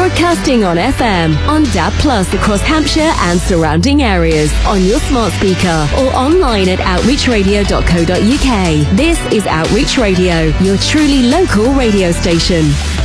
Broadcasting on FM, on DAB Plus across Hampshire and surrounding areas, on your smart speaker or online at outreachradio.co.uk. This is Outreach Radio, your truly local radio station.